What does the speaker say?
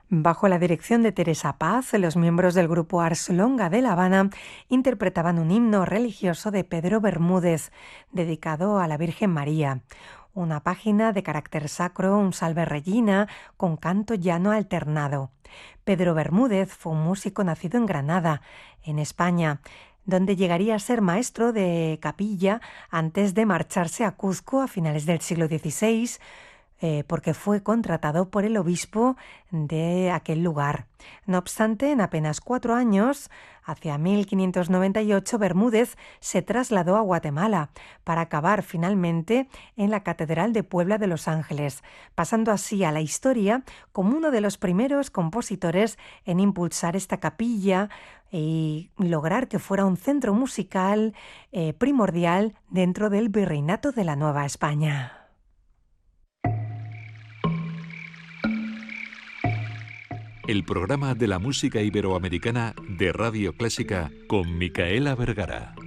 Bajo la dirección de Teresa Paz, los miembros del grupo Ars Longa de La Habana interpretaban un himno religioso de Pedro Bermúdez, dedicado a la Virgen María. Una página de carácter sacro, un Salve Regina, con canto llano alternado. Pedro Bermúdez fue un músico nacido en Granada, en España, donde llegaría a ser maestro de capilla antes de marcharse a Cuzco a finales del siglo XVI, porque fue contratado por el obispo de aquel lugar. No obstante, en apenas 4 años, hacia 1598, Bermúdez se trasladó a Guatemala para acabar finalmente en la Catedral de Puebla de Los Ángeles, pasando así a la historia como uno de los primeros compositores en impulsar esta capilla y lograr que fuera un centro musical primordial dentro del virreinato de la Nueva España. El programa de la música iberoamericana de Radio Clásica con Micaela Vergara.